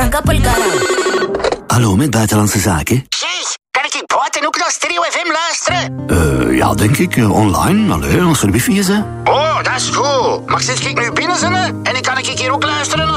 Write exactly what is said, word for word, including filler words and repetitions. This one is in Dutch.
capul cara. Hallo, met Buitenlandse Zaken. Zeg, kan ik buiten ook naar Stereo F M luisteren? Eh, uh, ja, denk ik. Uh, online. Allee, als er wifi is, hè. Oh, dat is goed. Maar zit ik nu binnen, zonne? En ik kan ik hier ook luisteren